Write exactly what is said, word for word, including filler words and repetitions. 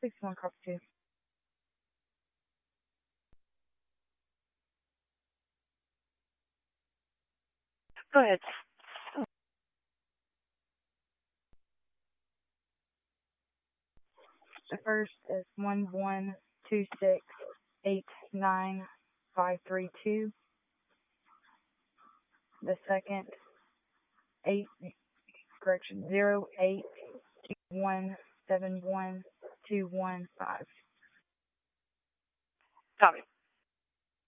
six one, copy two. Go ahead. The first is one one two six eight nine five three two. The second eight correction zero eight one seven one two one five. Copy.